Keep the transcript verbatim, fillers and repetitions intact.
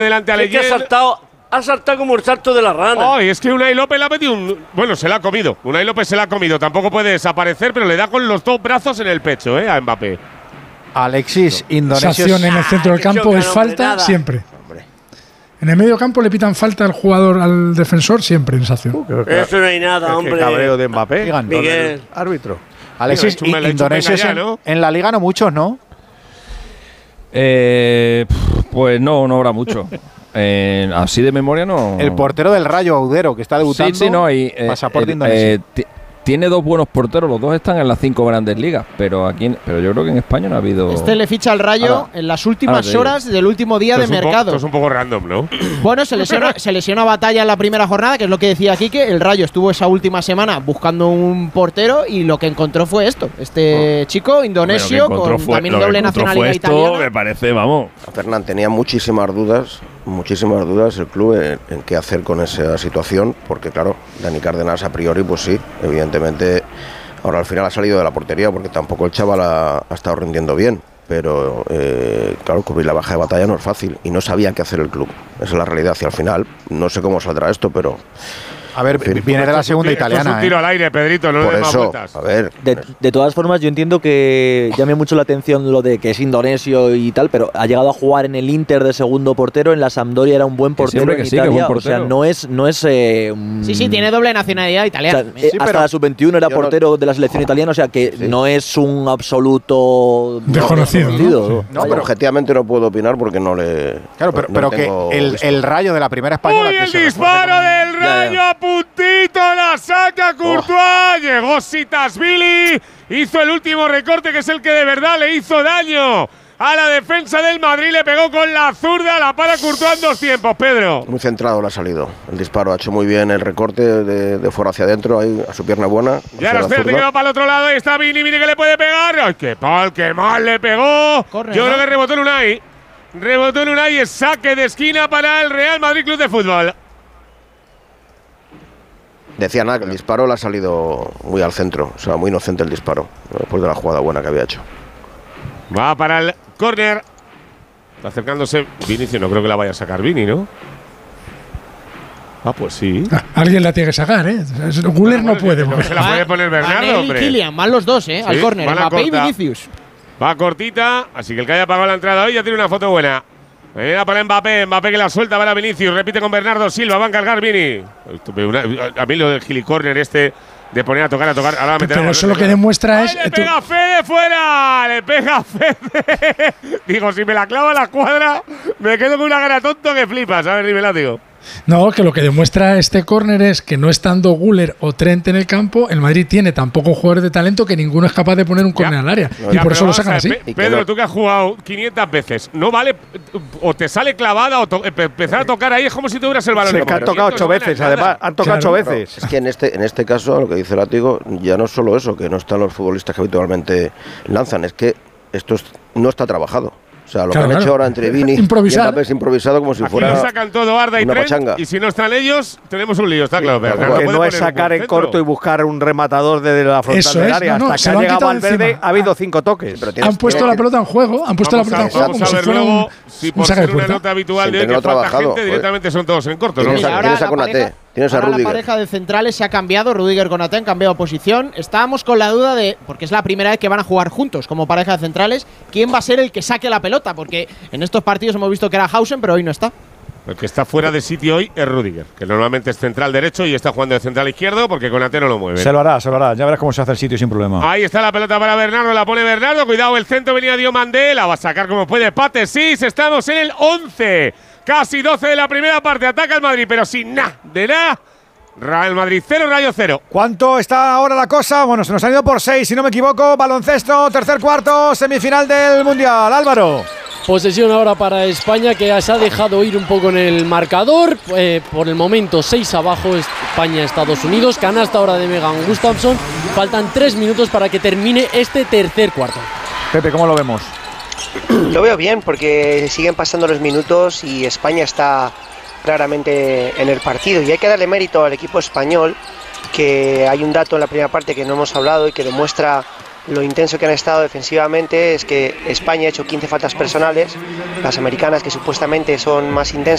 delante a Es que ha saltado, ha saltado como el salto de la rana. Ay, es que Unai López le ha metido un… Bueno, se la ha comido. Unai López se la ha comido. Tampoco puede desaparecer, pero le da con los dos brazos en el pecho, ¿eh? A Mbappé. Alexis, Esa Indonesia. acción en el centro del Ah, campo que es no, falta nada. siempre. En el medio campo le pitan falta al jugador, al defensor, siempre en esa acción. Eso no hay nada, hombre. Qué cabreo de Mbappé. Digan, Miguel. Árbitro. Alexis, Venga, in- le he hecho Indonesia venga ya, en, ¿no? en la liga no muchos, ¿no? Eh, pues no, no habrá mucho. Eh, así de memoria no. El portero del Rayo, Audero, que está debutando. Sí, sí, no. Y, eh, pasaporte eh, indonesio. eh, ti- tiene dos buenos porteros, los dos están en las cinco grandes ligas, pero aquí, en- pero yo creo que en España no ha habido. Este le ficha al Rayo Ahora- en las ahora últimas te digo. horas del último día Esto de es un po- mercado. esto es un poco random, ¿no? Bueno, se lesiona, se lesiona Batalla en la primera jornada, que es lo que decía Quique. El Rayo estuvo esa última semana buscando un portero y lo que encontró fue esto. Este chico indonesio con también doble nacionalidad italiana. Me parece, vamos. Fernán tenía muchísimas dudas, muchísimas dudas el club en, en qué hacer con esa situación, porque claro, Dani Cárdenas a priori, pues sí, evidentemente, ahora al final ha salido de la portería porque tampoco el chaval ha, ha estado rindiendo bien, pero eh, claro, cubrir la baja de Batalla no es fácil y no sabía qué hacer el club, esa es la realidad, y al final, no sé cómo saldrá esto, pero… A ver, en fin. viene de la segunda Esto es un italiana. tiro ¿eh? al aire, Pedrito, no le Por des más eso, vueltas. a ver… De, de todas formas, yo entiendo que llame mucho la atención lo de que es indonesio y tal, pero ha llegado a jugar en el Inter de segundo portero, en la Sampdoria era un buen Que portero siempre en que sí, que es Italia, buen o sea, portero. no es, no es eh, un- Sí, sí, tiene doble nacionalidad o sea, italiana. eh, Sí, hasta pero la sub veintiuno era yo no- portero de la selección italiana, o sea que Sí. no es un absoluto Desconocido, ¿no? desconocido. No, pero objetivamente no puedo opinar porque no le… Claro, pero, no pero le que tengo el, visto. el Rayo de la primera española. ¡Uy, que el se disparo refuerce del Rayo! ya. ¡A puntito! ¡La saca Courtois! Llegó Sitasvili, hizo el último recorte que es el que de verdad le hizo daño a la defensa del Madrid, le pegó con la zurda, la para Courtois en dos tiempos, Pedro. Muy centrado le ha salido. El disparo ha hecho muy bien el recorte de, de fuera hacia adentro, ahí a su pierna buena. Ya hacia lo la espérate que zurda. va para el otro lado, ahí está Vini, Vini que le puede pegar. ¡Ay, qué pal, qué mal le pegó! Corre, Yo ¿no? creo que rebotó en Unai. Rebotó en Unai, es saque de esquina para el Real Madrid Club de Fútbol. Decía nada, que el disparo le ha salido muy al centro, o sea, muy inocente el disparo, después de la jugada buena que había hecho. Va para el córner. Está acercándose Vinicius, no creo que la vaya a sacar Vini, ¿no? Ah, pues sí. Ah, alguien la tiene que sacar, ¿eh? Guller no puede. No se la puede poner Van Bernardo, él y hombre. Kylian, van los dos, ¿eh? Al Sí, córner, van a Mbappé y corta. Vinicius. Va cortita, así que el que haya pagado la entrada hoy ya tiene una foto buena. Era para Mbappé, Mbappé que la suelta para Vinicius, repite con Bernardo Silva, va a encargar Vini. A mí lo del gilicórner este de poner a tocar, a tocar, ahora va a meter Pero la eso mano. lo que demuestra es. ¡Ay, le tú- pega Fede fuera! ¡Le pega Fede! Digo, si me la clava la cuadra, me quedo con una cara tonto que flipas. A ver, dímela, digo. No, que lo que demuestra este córner es que no estando Guller o Trent en el campo, el Madrid tiene tan pocos jugadores de talento que ninguno es capaz de poner un córner al área. y Ya, por pero eso lo vamos sacan a así. ver, Pe- Y que Pedro, no- tú que has jugado quinientas veces, no vale, o te sale clavada o to- empe- empezar a tocar ahí es como si tuvieras el balón. Se en que han mano. tocado Esto ocho no gana veces, nada. además. Han tocado Claro. ocho Claro, veces. es que en este, en este caso, lo que dice Látigo, ya no es solo eso, que no están los futbolistas que habitualmente lanzan, es que esto es- no está trabajado. O sea, lo Claro, que han claro. hecho ahora entre Vini Improvisar. y Mbappé es improvisado como si Aquí fuera… lo sacan todo Arda y una Trent, pachanga. y si no están ellos, tenemos un lío, está claro. claro, Bernardo Que puede no es poner un sacar buen en centro. corto y buscar un rematador desde la frontal Eso del es, área. no, no, Hasta se que ha lo han llegado quitado al verde, encima. ha habido cinco toques. Pero tienes- Han puesto tienes la que- pelota en juego, han puesto Vamos la a, pelota en juego vamos como a si ver fuera luego un, si un por saque de ser una puerta. nota habitual Sin de hoy que tenerlo falta trabajado, gente, joder. directamente son todos en corto. ¿no? Tienes Y a- ahora tienes a la Konaté, pareja- tienes a ahora la Rüdiger. pareja de centrales se ha cambiado, Rüdiger Konaté han cambiado posición. Estábamos con la duda de, porque es la primera vez que van a jugar juntos como pareja de centrales, quién va a ser el que saque la pelota, porque en estos partidos hemos visto que era Hausen, pero hoy no está. El que está fuera de sitio hoy es Rüdiger, que normalmente es central derecho y está jugando de central izquierdo porque Konaté no lo mueve. Se lo hará, se lo hará. Ya verás cómo se hace el sitio sin problema. Ahí está la pelota para Bernardo, la pone Bernardo, cuidado, el centro venía Diomandé, la va a sacar como puede Pate, sí, estamos en el once, casi doce de la primera parte, ataca el Madrid, pero sin nada, de nada, Real Madrid cero, Rayo cero. ¿Cuánto está ahora la cosa? Bueno, se nos han ido por seis, si no me equivoco. Baloncesto, tercer cuarto, semifinal del Mundial. Álvaro. Posesión ahora para España, que se ha dejado ir un poco en el marcador. Eh, por el momento, seis abajo, España-Estados Unidos. Canasta ahora de Megan Gustafsson. Faltan tres minutos para que termine este tercer cuarto. Pepe, ¿cómo lo vemos? Lo veo bien porque siguen pasando los minutos y España está claramente en el partido. Y hay que darle mérito al equipo español, que hay un dato en la primera parte que no hemos hablado y que demuestra lo intenso que han estado defensivamente, es que España ha hecho quince faltas personales, las americanas, que supuestamente son más intensas,